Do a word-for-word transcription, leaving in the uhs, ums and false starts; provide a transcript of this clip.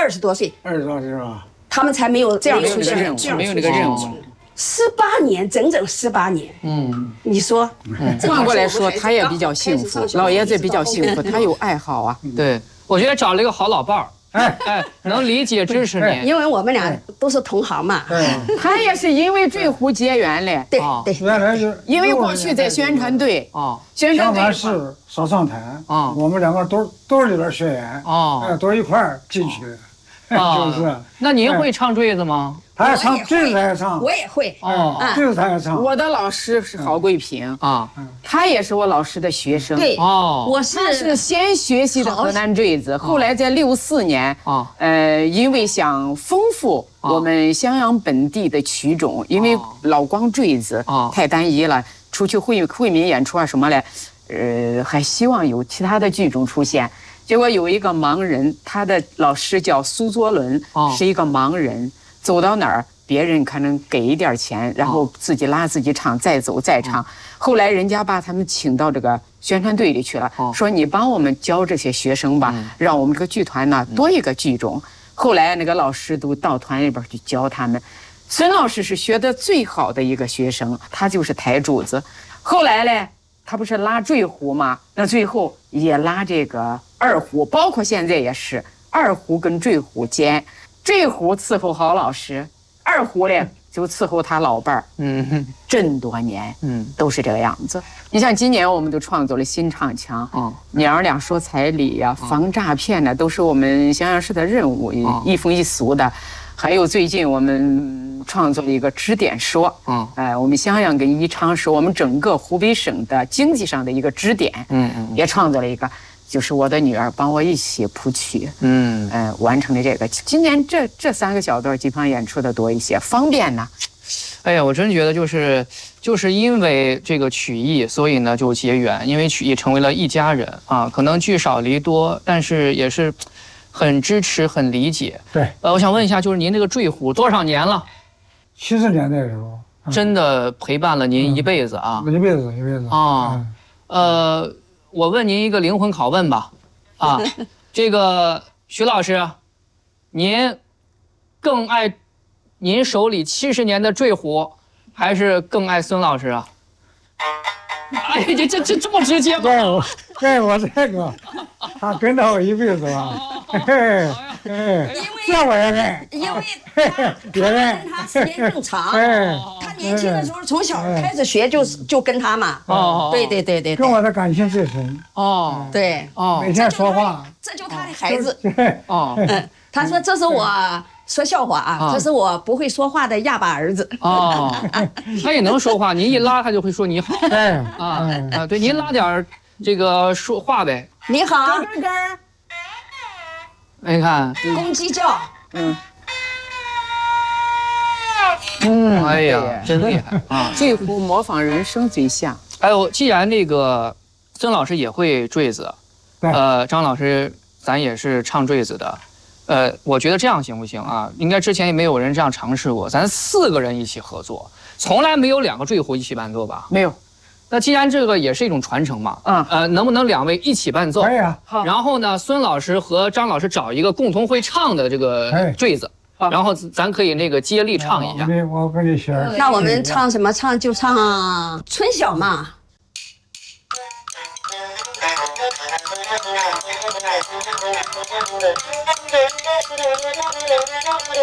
二十多岁， 二十多岁是吧？ 他们才没有这样出现， 没有那个任务。 十八年，整整十八年。嗯，你说， 换过来说，他也比较幸福，老爷子比较幸福，他有爱好啊。 对，我觉得找了一个好老伴儿。哎哎，能理解支持你， 因为我们俩都是同行嘛。 他也是因为坠湖结缘嘞。 对对， 原来是因为过去在宣传队啊，宣传队是上上台啊，我们两个都都是里边学员啊，哎，都一块儿进去的，就是。 那您会唱坠子吗？ 他也唱，坠子他也唱， 我也会。 哦， 坠子他也唱。 我的老师是郝桂平啊，他也是我老师的学生。 对， 哦， 我是是先学习的河南坠子，后来在六四年啊，呃，因为想丰富我们襄阳本地的曲种，因为老光坠子太单一了，出去会惠民演出啊什么的，呃，还希望有其他的剧种出现。结果有一个盲人，他的老师叫苏作伦，是一个盲人。走到哪儿，别人可能给一点钱，然后自己拉自己唱，再走再唱。后来人家把他们请到这个宣传队里去了，说你帮我们教这些学生吧，让我们这个剧团呢多一个剧种。后来那个老师都到团里边去教他们。孙老师是学的最好的一个学生，他就是台柱子。后来呢，他不是拉坠胡吗？那最后也拉这个二胡，包括现在也是二胡跟坠胡兼。坠胡伺候郝老师，二胡嘞就伺候他老伴儿，嗯，这么多年，嗯，都是这个样子。你像今年我们都创作了新唱腔，嗯，娘儿俩说彩礼呀、防诈骗呢，都是我们襄阳市的任务，一风一俗的。还有最近我们创作了一个支点说，嗯，哎，我们襄阳跟宜昌是我们整个湖北省的经济上的一个支点，嗯嗯，也创作了一个。就是我的女儿帮我一起谱曲，嗯，呃，完成了这个。今年这这三个小段基本上演出的多一些，方便呢。 哎呀，我真觉得就是就是因为这个曲艺，所以呢就结缘，因为曲艺成为了一家人啊。可能聚少离多，但是也是很支持、很理解。 对， 呃，我想问一下，就是您这个坠胡多少年了？ 七十年代的时候， 嗯、真的陪伴了您一辈子啊！ 嗯、一辈子，一辈子啊，嗯、呃。我问您一个灵魂拷问吧，啊，这个徐老师，您更爱您手里七十年的坠胡，还是更爱孙老师啊？哎，这这这这么直接吗？ 对，我对我这个，他跟着我一辈子了，嘿嘿，嘿，这我也爱， 因为别人跟他时间更长，他年轻的时候从小开始学就就跟他嘛，哦，对对对对， 跟我的感情最深， 哦，对， 哦，每天说话， 这就他的孩子，哦，嗯，他说这是我。说笑话啊！这是我不会说话的哑巴儿子。 哦，他也能说话，您一拉他就会说你好。 对啊啊，对，您拉点这个说话呗。 你好， 根根。你看， 公鸡叫。 嗯。嗯，哎呀，真厉害啊！ 坠胡模仿人声最像。 哎呦，既然这个孙老师也会坠子，呃，张老师咱也是唱坠子的。呃，我觉得这样行不行啊？应该之前也没有人这样尝试过，咱四个人一起合作，从来没有两个坠胡一起伴奏吧？ 没有。 那既然这个也是一种传承嘛，嗯，呃，能不能两位一起伴奏？ 可以啊。 然后呢，孙老师和张老师找一个共同会唱的这个坠子，然后咱可以那个接力唱一下。 我跟你学。 那我们唱什么？唱就唱《春晓》嘛。